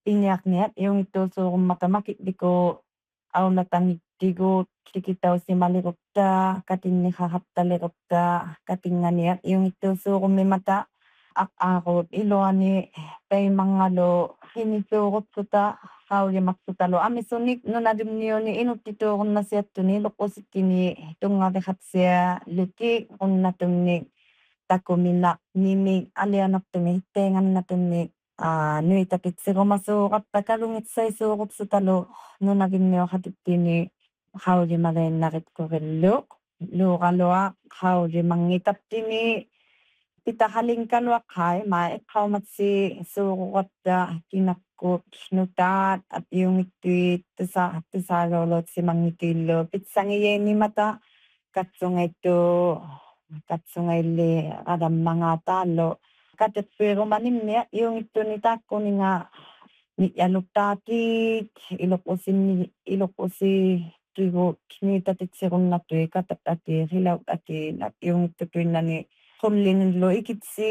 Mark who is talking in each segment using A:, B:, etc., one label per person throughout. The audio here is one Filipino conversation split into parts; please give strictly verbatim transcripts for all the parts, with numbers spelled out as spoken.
A: Pinyak-nyak yung itusurong mata makikliko aunatangittigut tikitausimalirukta katinnikaqattaliqukta katinngania yung itusurumi mata aqaqut iluani taimangalu hinisuqutsuta qaulimaksutalu amisunik nunadimniuni inuttituurunnasiattuni luqusittini tunngariqatsia luti qunnatunni takuminaq nimik alianaptumi hittengannatuni ah nuitapitsiqumasuuqattaka lungitsaisuuqutsutalu nunagimmiuqatittini qaulimarinnaritkurilluq luuqaluaq qaulimangitaptimi pitaqalingkaluaqqai maiqqaumatsi suuquqatta kinakkut nutaat apiungittuit tisa tisaluluutsimangitiillu pitsangiyeinimata katsungaittu katsungailli qadammangaatallu katetpiirumanimmiq iungittuni taakkuninga ni'yalutaatit iluqusinni iluqusittigut niitatitsiqunnatui katat'ati qilauq'ati iungittutuinnani qullinillu ikitsi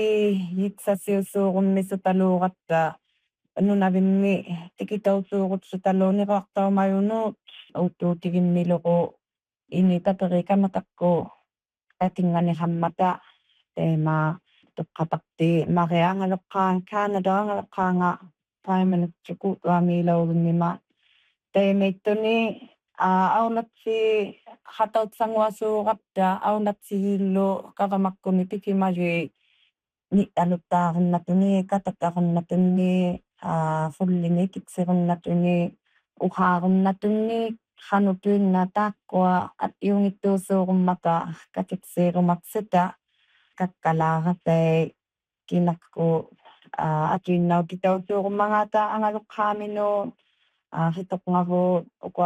A: yitsasiusuuqummisutaluuqatta nunavimmi tikitausuuqutsutalu niqoaqtaumayunuut uuttuutigimmiluqu initaperikamataqqu qatinganiqammata teema tuqqapaqti mariangaloqqaan kaanadaangaloqqaanga paimanutsuku't uamiilaurunima teemeittuni aunatsi qatautsanguasuuqatta aunatsiillu qaqamakkuni pikimayui ni'yaluttaaqannatuni kataqqaqannatuni qullini kitsiqunnatuni uqaaqunnatunni qanutuinna taakkua atiungittuusuuqummata katiksiirumaksita kakkalaaqatai kinakku atuinnautitausuuqummangaata angaluqqaaminuut qitoqngaruut ukua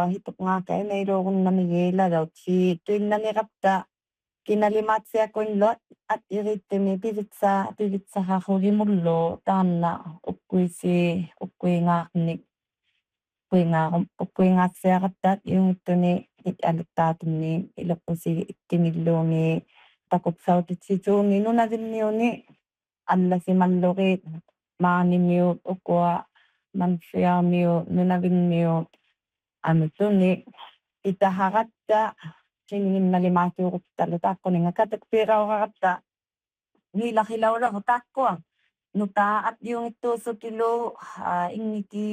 A: hitoqngaakai-nailuuqunnamigilalautsi tuinnaniqatta kinalimatsiakuinluat at'iriittumi pivitsa pivitsaqaqulimullu taanna ukkuisi ukkuingaaqnik ukkuingaaqum ukkuingaatsiaqattat iungittuni ni'yaluttaatunni iluqusi ittimilluuni taqutsaututsisuuni nunavimmiuni allasimalluqiit maanimiut ukua mansiaamiut nunavimmiut amituni itahaqatta sininnalimaasuuquttalu taakkuninga katakpiiqauqaqatta niilaqilauruq taakkua nutaat iungittuusutilu ingiti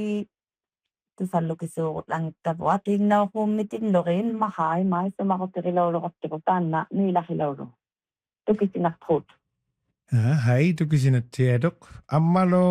A: tusallukisuuqutlangittapu atiinnauqummitinluqin maqai maisumaqutiqilauruqattiqu taanna niilaqilauruq tukisinaqquut
B: hai tukisinattiatuq ammalo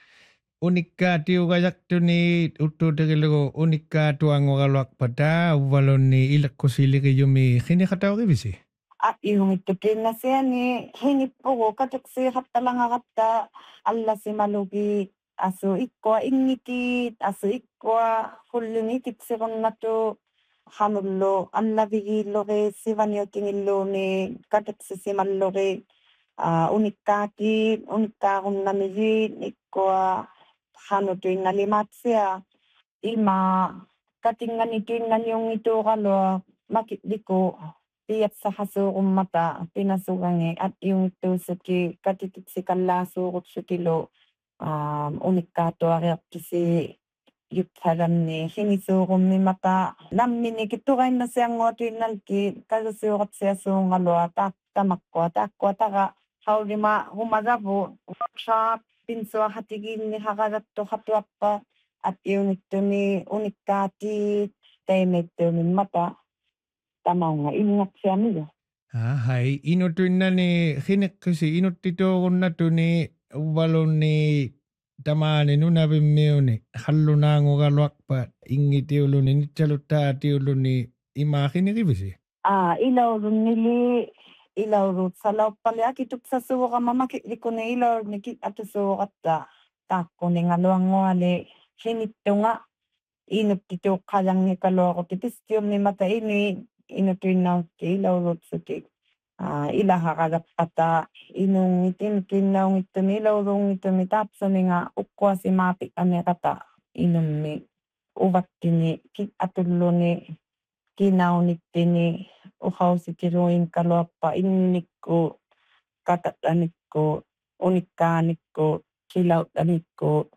B: unikkaatiugajaqtuni uttuutiqilugu unikkaatuanguqaluaqpata uvvalunni ilaqqusiiliqiyumi qiniqatauqivisi
A: atiungittukinnasiani hinippugu katiqsiiqattalangaqatta allasimalugi asu ikkua ingitit asu ikkua qullini tiksiqunnatu qanullu allavigiilluqi sivaniutingilluuni katiqsisimalluqi unikkaakit unikkaaqunnamigit ikkua qanutuinnalimaatsia ima katinganituinnaniungituuqalua makitliku piatsaqasuuqummata pinasugangi atiungittuusuki katitiksikallaasuuqutsutilu unikkaatuariartisi yuppalanni hinisuuqummimata nammini kittuqainnasianguatuinnalki kalusiuqatsiasuungalua taattamaqqua taakkua taqa qaulima humagavu uaqshaaq pinsuaqatigiinni haqarattu qatuappa atiungittuni unikkaatiit taimeittuumimmata tamaunga inngaqsiamilu
B: hai inutuinnani qiniqqisi inuttituuqunnatuni uvvalunni tamaani nunavimmiuni qallunaanguqaluaqpat ingitiuluni nitsaluttaatiuluni imaaqiniqivisi
A: ilaurunili ilaurut salauppali akituksasuuqama makiklikuni ilaurniki atusuuqatta taakkuningaluanguali hinittunga inuttituuqqalangikaluaqути pistiummimata ini inutuinnautti ilaurutsutik ilahaqalaqqata inungitin kinnaungittumi ilaurungittumi taapsuninga ukkuasimaapik'aniqata inummi uvattini atulluuni kinaunittini uqausitiruinkaluappa innikku katattanikku unikkaanikku kilauttanikku